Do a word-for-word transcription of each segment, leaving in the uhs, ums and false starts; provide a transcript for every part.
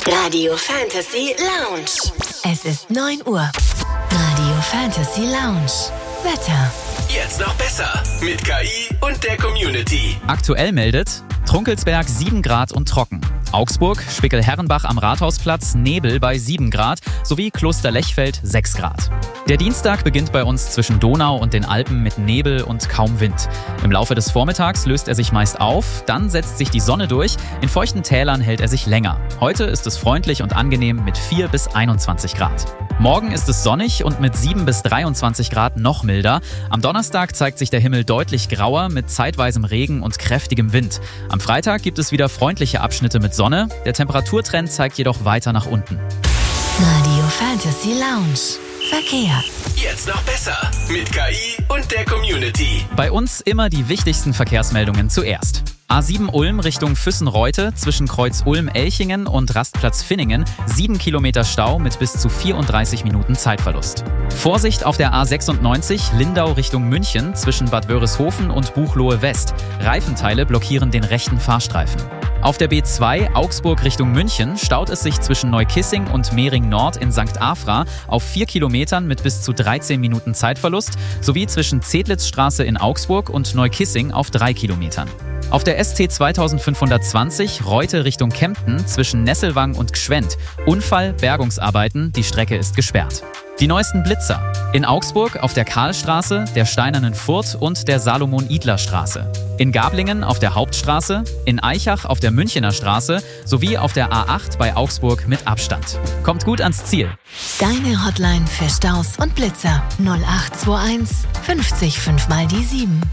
Radio Fantasy Lounge. Es ist neun Uhr. Radio Fantasy Lounge. Wetter. Jetzt noch besser mit K I und der Community. Aktuell meldet Trunkelsberg sieben Grad und trocken. Augsburg, Spickel-Herrenbach am Rathausplatz, Nebel bei sieben Grad sowie Kloster-Lechfeld sechs Grad. Der Dienstag beginnt bei uns zwischen Donau und den Alpen mit Nebel und kaum Wind. Im Laufe des Vormittags löst er sich meist auf, dann setzt sich die Sonne durch, in feuchten Tälern hält er sich länger. Heute ist es freundlich und angenehm mit vier bis einundzwanzig Grad. Morgen ist es sonnig und mit sieben bis dreiundzwanzig Grad noch milder. Am Donnerstag zeigt sich der Himmel deutlich grauer mit zeitweisem Regen und kräftigem Wind. Am Freitag gibt es wieder freundliche Abschnitte mit Sonne. Der Temperaturtrend zeigt jedoch weiter nach unten. Radio Fantasy Lounge. Verkehr. Jetzt noch besser mit K I und der Community. Bei uns immer die wichtigsten Verkehrsmeldungen zuerst. A sieben Ulm Richtung Füssen-Reute zwischen Kreuz Ulm-Elchingen und Rastplatz Finningen. sieben Kilometer Stau mit bis zu vierunddreißig Minuten Zeitverlust. Vorsicht auf der A sechsundneunzig Lindau Richtung München zwischen Bad Wörishofen und Buchloe West. Reifenteile blockieren den rechten Fahrstreifen. Auf der B zwei Augsburg Richtung München staut es sich zwischen Neukissing und Mehring Nord in Sankt Afra auf vier Kilometern mit bis zu dreizehn Minuten Zeitverlust sowie zwischen Zedlitzstraße in Augsburg und Neukissing auf drei Kilometern. Auf der S C zweitausendfünfhundertzwanzig Reute Richtung Kempten zwischen Nesselwang und Gschwend. Unfall, Bergungsarbeiten, die Strecke ist gesperrt. Die neuesten Blitzer. In Augsburg auf der Karlstraße, der Steinernen Furt und der Salomon-Idler-Straße. In Gablingen auf der Hauptstraße, in Eichach auf der Münchener Straße sowie auf der A acht bei Augsburg mit Abstand. Kommt gut ans Ziel. Deine Hotline für Staus und Blitzer null acht zwei eins fünfzig fünf mal die sieben.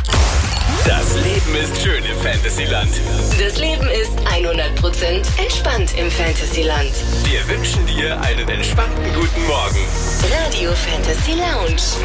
Das Leben ist schön im Fantasyland. Das Leben ist hundert Prozent entspannt im Fantasyland. Wir wünschen dir einen entspannten guten Morgen. Radio Fantasy Lounge.